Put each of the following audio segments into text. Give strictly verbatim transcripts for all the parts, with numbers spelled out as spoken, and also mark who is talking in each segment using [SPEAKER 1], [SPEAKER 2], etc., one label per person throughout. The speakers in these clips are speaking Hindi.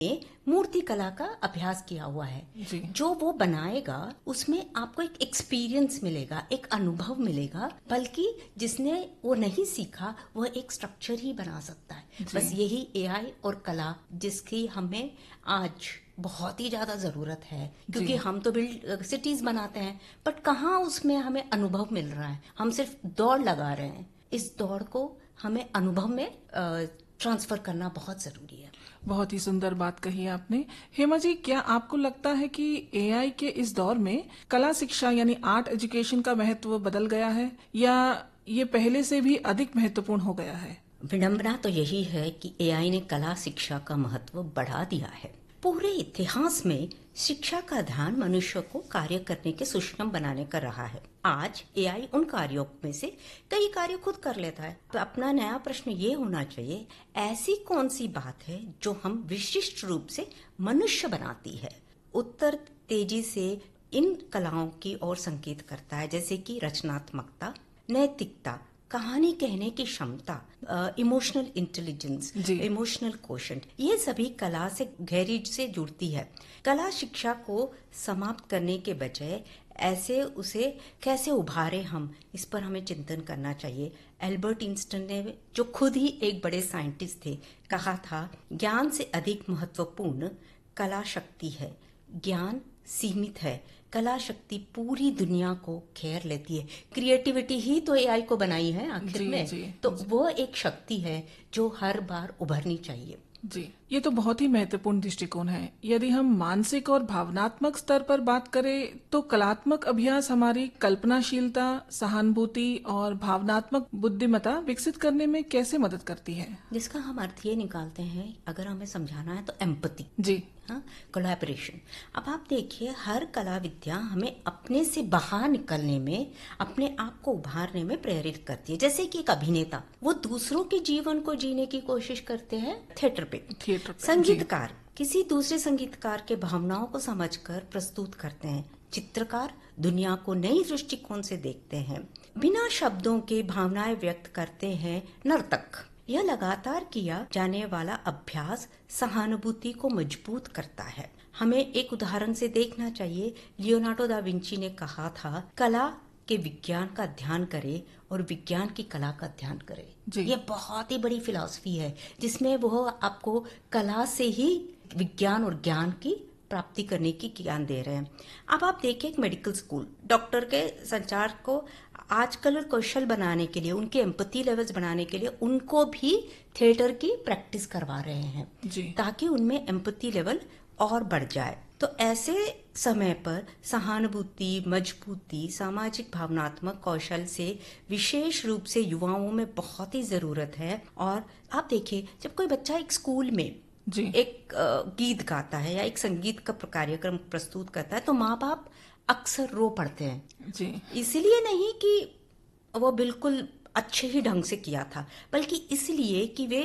[SPEAKER 1] मूर्ति कला का अभ्यास किया हुआ है।
[SPEAKER 2] जी।
[SPEAKER 1] जो वो बनाएगा उसमें आपको एक एक्सपीरियंस मिलेगा, एक अनुभव मिलेगा, बल्कि जिसने वो नहीं सीखा वह एक स्ट्रक्चर ही बना सकता है। बस यही एआई और कला जिसकी हमें आज बहुत ही ज्यादा जरूरत है, क्योंकि हम तो बिल्ड सिटीज बनाते हैं, बट कहाँ उसमें हमें अनुभव मिल रहा है। हम सिर्फ दौड़ लगा रहे हैं, इस दौड़ को हमें अनुभव में ट्रांसफर करना बहुत जरूरी है।
[SPEAKER 2] बहुत ही सुंदर बात कही आपने। हेमा जी, क्या आपको लगता है कि एआई के इस दौर में कला शिक्षा यानी आर्ट एजुकेशन का महत्व बदल गया है, या ये पहले से भी अधिक महत्वपूर्ण हो गया है?
[SPEAKER 1] विडंबना तो यही है कि एआई ने कला शिक्षा का महत्व बढ़ा दिया है। पूरे इतिहास में शिक्षा का ध्यान मनुष्य को कार्य करने के सुक्षम बनाने का रहा है। आज एआई उन कार्यों में से कई कार्य खुद कर लेता है। तो अपना नया प्रश्न ये होना चाहिए, ऐसी कौन सी बात है जो हम विशिष्ट रूप से मनुष्य बनाती है? उत्तर तेजी से इन कलाओं की ओर संकेत करता है, जैसे कि रचनात्मकता, नैतिकता, कहानी कहने की क्षमता, इमोशनल इंटेलिजेंस, इमोशनल कोशेंट, ये सभी कला से गहरी से जुड़ती है। कला शिक्षा को समाप्त करने के बजाय ऐसे उसे कैसे उभारे हम, इस पर हमें चिंतन करना चाहिए। एल्बर्ट आइंस्टाइन ने, जो खुद ही एक बड़े साइंटिस्ट थे, कहा था, ज्ञान से अधिक महत्वपूर्ण कला शक्ति है। ज्ञान सीमित है, कला शक्ति पूरी दुनिया को घेर लेती है। क्रिएटिविटी ही तो एआई को बनाई है आखिर
[SPEAKER 2] जी,
[SPEAKER 1] में।
[SPEAKER 2] जी,
[SPEAKER 1] तो
[SPEAKER 2] जी।
[SPEAKER 1] वो एक शक्ति है जो हर बार उभरनी चाहिए।
[SPEAKER 2] जी, ये तो बहुत ही महत्वपूर्ण दृष्टिकोण है। यदि हम मानसिक और भावनात्मक स्तर पर बात करें तो कलात्मक अभ्यास हमारी कल्पनाशीलता, सहानुभूति और भावनात्मक बुद्धिमत्ता विकसित करने में कैसे मदद करती है?
[SPEAKER 1] जिसका हम अर्थ ये निकालते हैं, अगर हमें समझाना है तो एम्पैथी।
[SPEAKER 2] जी।
[SPEAKER 1] हाँ, कोलैबोरेशन। अब आप देखिए, हर कला विद्या हमें अपने से बाहर निकलने में, अपने आप को उभारने में प्रेरित करती है। जैसे कि एक अभिनेता, वो दूसरों के जीवन को जीने की कोशिश करते हैं थिएटर पे।
[SPEAKER 2] थिएटर पे,
[SPEAKER 1] संगीतकार किसी दूसरे संगीतकार के भावनाओं को समझकर प्रस्तुत करते हैं। चित्रकार दुनिया को नई दृष्टिकोण से देखते हैं, बिना शब्दों के भावनाएं व्यक्त करते हैं। नर्तक, यह लगातार किया जाने वाला अभ्यास सहानुभूति को मजबूत करता है। हमें एक उदाहरण से देखना चाहिए। लियोनार्डो दा विंची ने कहा था, कला के विज्ञान का ध्यान करे और विज्ञान की कला का ध्यान करे। ये बहुत ही बड़ी फिलॉसफी है, जिसमें वो आपको कला से ही विज्ञान और ज्ञान की प्राप्ति करने की ज्ञान दे रहे हैं। अब आप देखिए, एक मेडिकल स्कूल डॉक्टर के संचार को आजकल कौशल बनाने के लिए, उनके एम्पैथी लेवल्स बढ़ाने के लिए उनको भी थिएटर की प्रैक्टिस करवा रहे हैं, ताकि उनमें एम्पैथी लेवल और बढ़ जाए। तो ऐसे समय पर सहानुभूति, मजबूती, सामाजिक भावनात्मक कौशल से विशेष रूप से युवाओं में बहुत ही जरूरत है। और आप देखिए, जब कोई बच्चा एक स्कूल में जी। एक गीत गाता है या एक संगीत का कार्यक्रम प्रस्तुत करता है, तो माँ बाप अक्सर रो पड़ते हैं जी। इसलिए नहीं कि वो बिल्कुल अच्छे ही ढंग से किया था, बल्कि इसलिए कि वे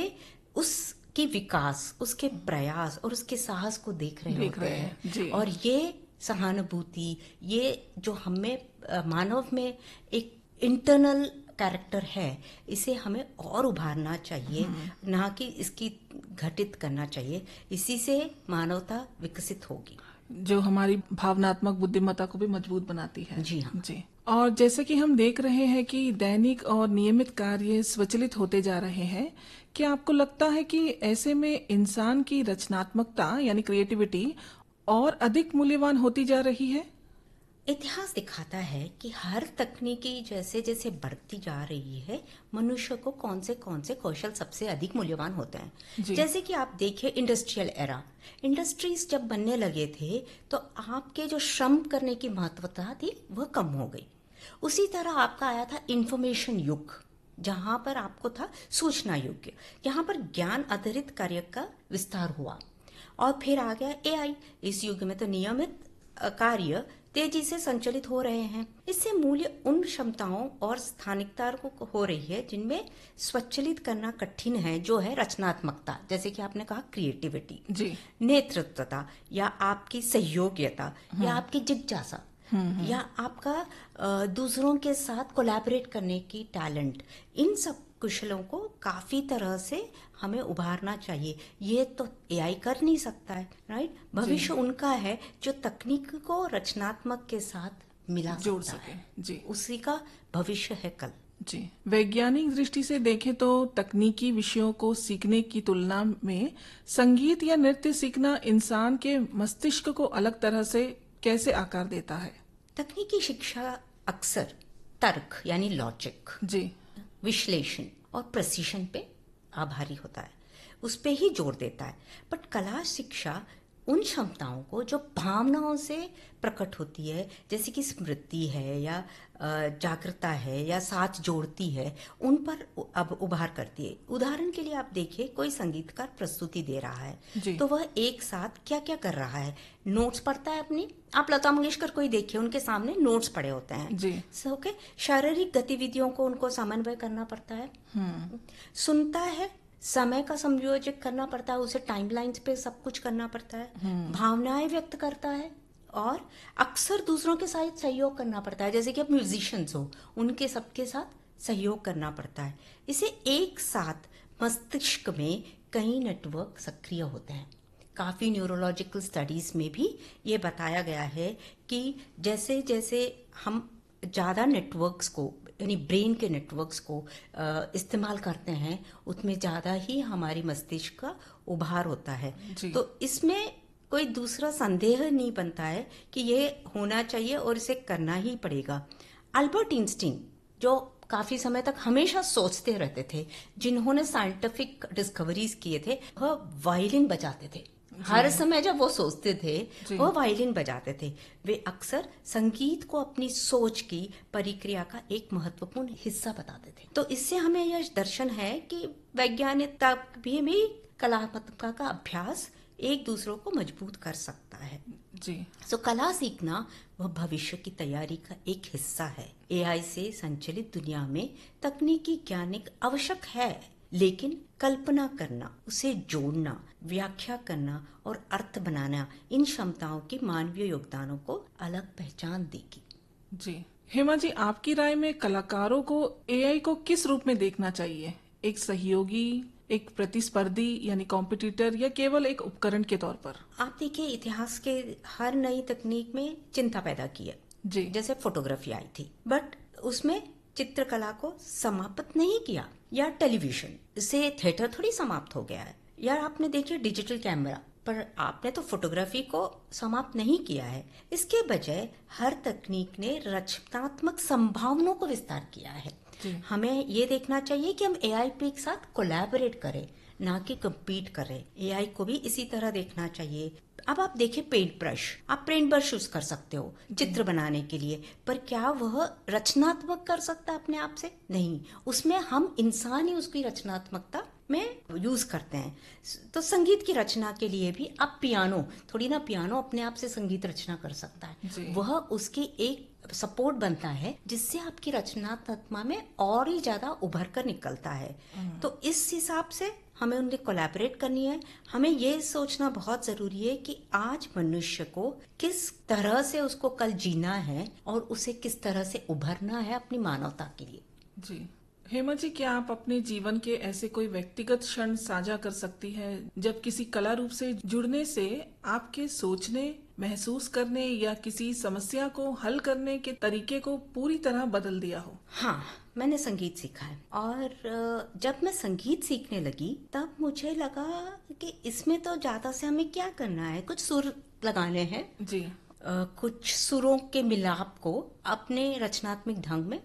[SPEAKER 1] उसकी विकास, उसके प्रयास और उसके साहस को देख रहे देख होते रहे हैं जी। और ये सहानुभूति, ये जो हमें मानव में एक इंटरनल कैरेक्टर है, इसे हमें और उभारना चाहिए, ना कि इसकी घटित करना चाहिए। इसी से मानवता विकसित होगी,
[SPEAKER 2] जो हमारी भावनात्मक बुद्धिमत्ता को भी मजबूत बनाती है।
[SPEAKER 1] जी हाँ
[SPEAKER 2] जी। और जैसे कि हम देख रहे हैं कि दैनिक और नियमित कार्य स्वचालित होते जा रहे हैं, क्या आपको लगता है कि ऐसे में इंसान की रचनात्मकता यानी क्रिएटिविटी और अधिक मूल्यवान होती जा रही है?
[SPEAKER 1] इतिहास दिखाता है कि हर तकनीकी जैसे जैसे बढ़ती जा रही है, मनुष्य को कौन से कौन से कौशल सबसे अधिक मूल्यवान होते हैं। जैसे कि आप देखिए, इंडस्ट्रियल एरा, इंडस्ट्रीज जब बनने लगे थे तो आपके जो श्रम करने की महत्वता थी वह कम हो गई। उसी तरह आपका आया था इंफॉर्मेशन युग, जहां पर आपको था सूचना युग, यहाँ पर ज्ञान आधारित कार्य का विस्तार हुआ। और फिर आ गया एआई। इस युग में तो नियमित कार्य तेजी से संचालित हो रहे हैं। इससे मूल्य उन क्षमताओं और स्थानिकता को हो रही है जिनमें स्वचालित करना कठिन है, जो है रचनात्मकता, जैसे कि आपने कहा क्रिएटिविटी जी, नेतृत्वता या आपकी सहयोगिता या आपकी जिज्ञासा या आपका दूसरों के साथ कोलैबोरेट करने की टैलेंट। इन सब कुशलों को काफी तरह से हमें उभारना चाहिए। ये तो एआई कर नहीं सकता है, राइट। भविष्य उनका है जो तकनीक को रचनात्मक के साथ मिला
[SPEAKER 2] जोड़
[SPEAKER 1] सकता
[SPEAKER 2] सके।
[SPEAKER 1] है।
[SPEAKER 2] जी
[SPEAKER 1] उसी का भविष्य है कल।
[SPEAKER 2] जी वैज्ञानिक दृष्टि से देखें तो तकनीकी विषयों को सीखने की तुलना में संगीत या नृत्य सीखना इंसान के मस्तिष्क को अलग तरह से कैसे आकार देता है?
[SPEAKER 1] तकनीकी शिक्षा अक्सर तर्क यानी लॉजिक,
[SPEAKER 2] जी
[SPEAKER 1] विश्लेषण और प्रेसिशन पे आभारी होता है, उस पे ही जोर देता है। बट कला शिक्षा उन क्षमताओं को जो भावनाओं से प्रकट होती है, जैसे कि स्मृति है या जागृता है या साथ जोड़ती है, उन पर अब उभार करती है। उदाहरण के लिए आप देखिए, कोई संगीतकार प्रस्तुति दे रहा है तो वह एक साथ क्या क्या कर रहा है, नोट्स पढ़ता है अपनी। आप लता मंगेशकर को ही देखिए, उनके सामने नोट्स पड़े होते हैं
[SPEAKER 2] जी
[SPEAKER 1] सो ओके। शारीरिक गतिविधियों को उनको समन्वय करना पड़ता है, सुनता है, समय का संयोजक करना पड़ता है, उसे टाइमलाइंस पे सब कुछ करना पड़ता है, भावनाएं व्यक्त करता है और अक्सर दूसरों के साथ सहयोग करना पड़ता है। जैसे कि अब म्यूजिशियंस हो, उनके सबके साथ सहयोग करना पड़ता है। इसे एक साथ मस्तिष्क में कई नेटवर्क सक्रिय होते हैं। काफी न्यूरोलॉजिकल स्टडीज में भी ये बताया गया है कि जैसे जैसे हम ज्यादा नेटवर्क्स को यानी ब्रेन के नेटवर्क्स को इस्तेमाल करते हैं, उतने ज्यादा ही हमारी मस्तिष्क का उभार होता है। तो इसमें कोई दूसरा संदेह नहीं बनता है कि ये होना चाहिए और इसे करना ही पड़ेगा। अल्बर्ट आइंस्टीन जो काफी समय तक हमेशा सोचते रहते थे, जिन्होंने साइंटिफिक डिस्कवरीज किए थे, वह वायलिन बजाते थे। हर समय जब वो सोचते थे वो वायलिन बजाते थे। वे अक्सर संगीत को अपनी सोच की प्रक्रिया का एक महत्वपूर्ण हिस्सा बताते थे। तो इससे हमें यह दर्शन है कि वैज्ञानिकता भी, भी कलात्मकता का अभ्यास एक दूसरों को मजबूत कर सकता है।
[SPEAKER 2] जी
[SPEAKER 1] सो so, कला सीखना वह भविष्य की तैयारी का एक हिस्सा है। एआई से संचालित दुनिया में तकनीकी ज्ञान आवश्यक है, लेकिन कल्पना करना, उसे जोड़ना, व्याख्या करना और अर्थ बनाना इन क्षमताओं के मानवीय योगदानों को अलग पहचान देगी।
[SPEAKER 2] जी हेमा जी, आपकी राय में कलाकारों को एआई को किस रूप में देखना चाहिए? एक सहयोगी, एक प्रतिस्पर्धी यानी कॉम्पिटिटर, या केवल एक उपकरण के तौर पर?
[SPEAKER 1] आप देखिए, इतिहास के हर नई तकनीक में चिंता पैदा की है।
[SPEAKER 2] जी
[SPEAKER 1] जैसे फोटोग्राफी आई थी, बट उसमें चित्रकला को समाप्त नहीं किया, या टेलीविजन से थिएटर थोड़ी समाप्त हो गया है, या आपने देखिए डिजिटल कैमरा, पर आपने तो फोटोग्राफी को समाप्त नहीं किया है। इसके बजाय हर तकनीक ने रचनात्मक संभावनाओं को विस्तार किया है। हमें ये देखना चाहिए कि हम एआई पे एक साथ कोलैबोरेट करें, ना कि कम्पीट करें। एआई को भी इसी तरह देखना चाहिए। अब आप देखिए पेंट ब्रश, आप पेंट ब्रश यूज कर सकते हो चित्र बनाने के लिए, पर क्या वह रचनात्मक कर सकता है अपने आप से? नहीं, उसमें हम इंसान ही उसकी रचनात्मकता में यूज करते हैं। तो संगीत की रचना के लिए भी आप पियानो, थोड़ी ना पियानो अपने आप से संगीत रचना कर सकता है, वह उसकी एक सपोर्ट बनता है जिससे आपकी रचनात्मकता में और ही ज्यादा उभर कर निकलता है। तो इस हिसाब से हमें उनसे कोलैबोरेट करनी है। हमें ये सोचना बहुत जरूरी है कि आज मनुष्य को किस तरह से उसको कल जीना है और उसे किस तरह से उभरना है अपनी मानवता के लिए।
[SPEAKER 2] जी हेमा जी, क्या आप अपने जीवन के ऐसे कोई व्यक्तिगत क्षण साझा कर सकती है जब किसी कला रूप से जुड़ने से आपके सोचने, महसूस करने या किसी समस्या को हल करने के तरीके को पूरी तरह बदल दिया हो?
[SPEAKER 1] हाँ, मैंने संगीत सीखा है, और जब मैं संगीत सीखने लगी तब मुझे लगा कि इसमें तो ज्यादा से हमें क्या करना है, कुछ सुर लगाने हैं जी, Uh, कुछ सुरों के मिलाप को अपने रचनात्मक ढंग में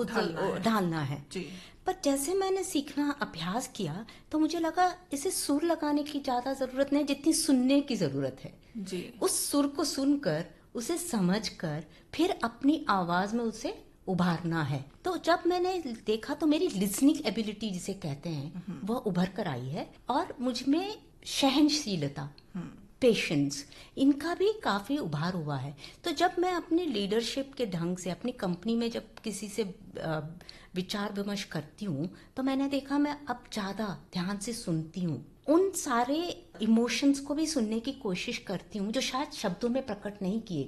[SPEAKER 1] ढालना है, है। जी। पर जैसे मैंने सीखना अभ्यास किया तो मुझे लगा इसे सुर लगाने की ज्यादा जरूरत नहीं जितनी सुनने की जरूरत है जी। उस सुर को सुनकर, उसे समझकर फिर अपनी आवाज में उसे उभारना है। तो जब मैंने देखा तो मेरी लिसनिंग एबिलिटी जिसे कहते हैं वह उभर कर आई है, और मुझ में सहनशीलता, पेशेंस, इनका भी काफी उभार हुआ है। तो जब मैं अपनी लीडरशिप के ढंग से अपनी कंपनी में जब किसी से विचार विमर्श करती हूँ तो मैंने देखा मैं अब ज्यादा ध्यान से सुनती हूँ, उन सारे इमोशंस को भी सुनने की कोशिश करती हूँ जो शायद शब्दों में प्रकट नहीं किए गए,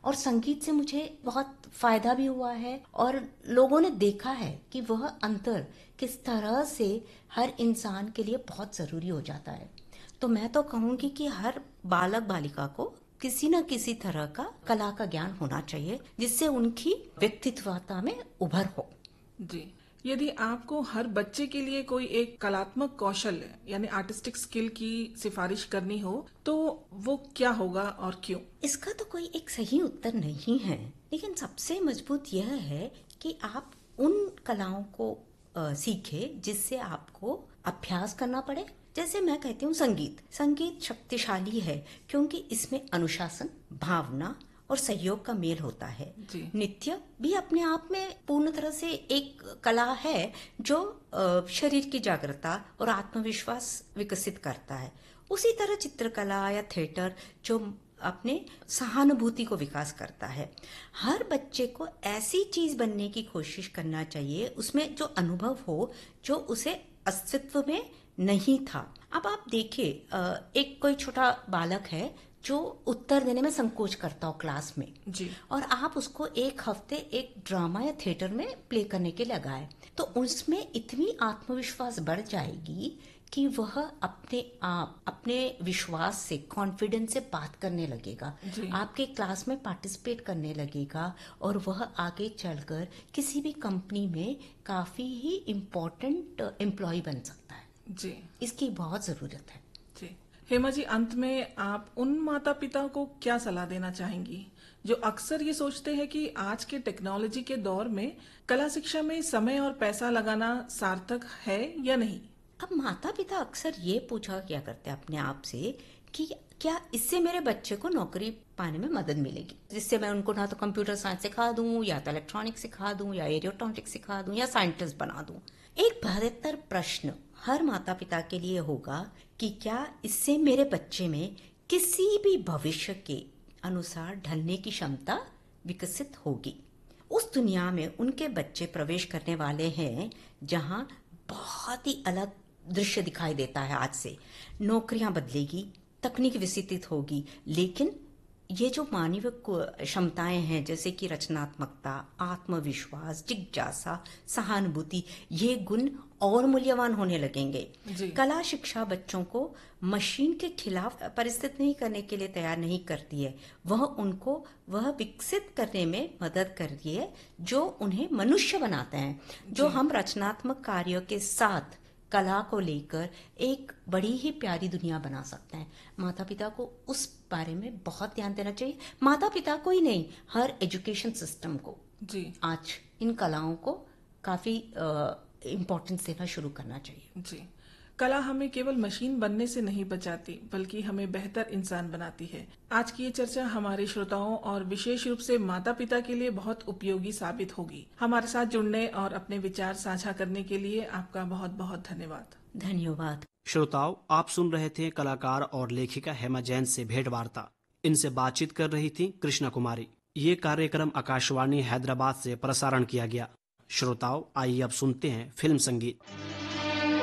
[SPEAKER 1] और संगीत से मुझे बहुत फायदा भी हुआ है और लोगों ने देखा है कि वह अंतर किस तरह से हर इंसान के लिए बहुत जरूरी हो जाता है। तो मैं तो कहूंगी कि हर बालक बालिका को किसी न किसी तरह का कला का ज्ञान होना चाहिए, जिससे उनकी व्यक्तित्वता में उभर हो।
[SPEAKER 2] जी, यदि आपको हर बच्चे के लिए कोई एक कलात्मक कौशल यानी आर्टिस्टिक स्किल की सिफारिश करनी हो तो वो क्या होगा और क्यों?
[SPEAKER 1] इसका तो कोई एक सही उत्तर नहीं है, लेकिन सबसे मजबूत यह है कि आप उन कलाओं को अ, सीखे जिससे आपको अभ्यास करना पड़े। जैसे मैं कहती हूँ संगीत संगीत शक्तिशाली है क्योंकि इसमें अनुशासन, भावना और सहयोग का मेल होता है।
[SPEAKER 2] जी।
[SPEAKER 1] नृत्य भी अपने आप में पूर्ण तरह से एक कला है जो अ, शरीर की जागरूकता और आत्मविश्वास विकसित करता है। उसी तरह चित्रकला या थिएटर जो अपने सहानुभूति को विकास करता है। हर बच्चे को ऐसी चीज बनने की कोशिश करना चाहिए उसमें जो अनुभव हो, जो उसे अस्तित्व में नहीं था। अब आप देखिए, एक कोई छोटा बालक है जो उत्तर देने में संकोच करता हो क्लास में
[SPEAKER 2] जी।
[SPEAKER 1] और आप उसको एक हफ्ते एक ड्रामा या थिएटर में प्ले करने के लिए लगाए तो उसमें इतनी आत्मविश्वास बढ़ जाएगी कि वह अपने आप अपने विश्वास से, कॉन्फिडेंस से बात करने लगेगा, आपके क्लास में पार्टिसिपेट करने लगेगा और वह आगे चलकर किसी भी कंपनी में काफी ही इम्पोर्टेंट एम्प्लॉय बन सकता है।
[SPEAKER 2] जी,
[SPEAKER 1] इसकी बहुत जरूरत है।
[SPEAKER 2] जी। हेमा जी, अंत में आप उन माता पिता को क्या सलाह देना चाहेंगी जो अक्सर ये सोचते हैं कि आज के टेक्नोलॉजी के दौर में कला शिक्षा में समय और पैसा लगाना सार्थक है या नहीं?
[SPEAKER 1] अब माता पिता अक्सर ये पूछा क्या करते हैं अपने आप से कि क्या इससे मेरे बच्चे को नौकरी पाने में मदद मिलेगी, जिससे मैं उनको ना तो कंप्यूटर साइंस सिखा दूं या तो इलेक्ट्रॉनिक्स सिखा दूं या एरोनॉटिक्स सिखा दूं या साइंटिस्ट बना दूं। एक बेहतर प्रश्न हर माता पिता के लिए होगा कि क्या इससे मेरे बच्चे में किसी भी भविष्य के अनुसार ढलने की क्षमता विकसित होगी। उस दुनिया में उनके बच्चे प्रवेश करने वाले हैं जहां बहुत ही अलग दृश्य दिखाई देता है। आज से नौकरियां बदलेगी, तकनीक विकसित होगी, लेकिन ये जो मानवीय क्षमताएं हैं जैसे कि रचनात्मकता, आत्मविश्वास, जिज्ञासा, सहानुभूति, ये गुण और मूल्यवान होने लगेंगे। कला शिक्षा बच्चों को मशीन के खिलाफ परिस्थिति नहीं करने के लिए तैयार नहीं करती है, वह उनको वह विकसित करने में मदद करती है जो उन्हें मनुष्य बनाते हैं, जो हम रचनात्मक कार्यों के साथ कला को लेकर एक बड़ी ही प्यारी दुनिया बना सकते हैं। माता पिता को उस बारे में बहुत ध्यान देना चाहिए। माता पिता को ही नहीं, हर एजुकेशन सिस्टम को
[SPEAKER 2] जी
[SPEAKER 1] आज इन कलाओं को काफी इम्पोर्टेंस देना शुरू करना चाहिए।
[SPEAKER 2] जी, कला हमें केवल मशीन बनने से नहीं बचाती बल्कि हमें बेहतर इंसान बनाती है। आज की ये चर्चा हमारे श्रोताओं और विशेष रूप से माता पिता के लिए बहुत उपयोगी साबित होगी। हमारे साथ जुड़ने और अपने विचार साझा करने के लिए आपका बहुत बहुत धन्यवाद।
[SPEAKER 1] धन्यवाद।
[SPEAKER 3] श्रोताओं, आप सुन रहे थे कलाकार और लेखिका हेमा जैन से भेंट वार्ता। इनसे बातचीत कर रही थी कृष्णा कुमारी। ये कार्यक्रम आकाशवाणी हैदराबाद से प्रसारण किया गया। श्रोताओं, आइए अब सुनते हैं फिल्म संगीत।